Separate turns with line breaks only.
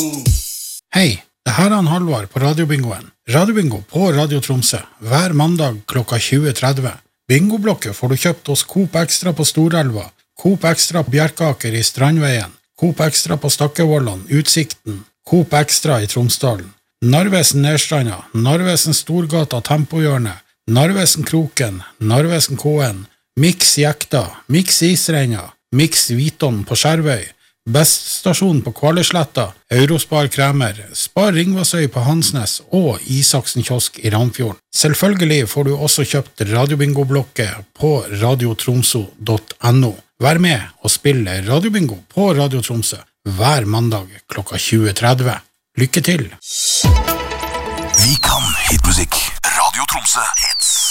Hei, det her er Halvard på Radiobingoen. Radiobingo på Radio Tromsø, hver mandag klokka 20.30. Bingoblokket får du kjøpt hos Coop Extra på Storelva, Coop Extra på Bjerkaker i Strandveien, Coop Extra på Stakkevollan, Utsikten, Coop Extra i Tromsdalen, Narvesen Nedstranda, Narvesen Storgata Tempohjørne, Narvesen Kroken, Narvesen Kåen, Mix Jekta, Mix Isreina, Mix Viton på Skjervøy, Best stasjon på Kvaløysletta, Eurospar Kremer, Spar Ringvassøy på Hansnes og Isaksen kiosk i Ramfjorden. Selvfølgelig får du også kjøpt Radiobingo-blokket på radiotromso.no. Vær med og spill Radiobingo på Radio Tromsø hver mandag klokka 20.30. Lykke til!
Vi kan hitmusikk. Radio Tromsø hits.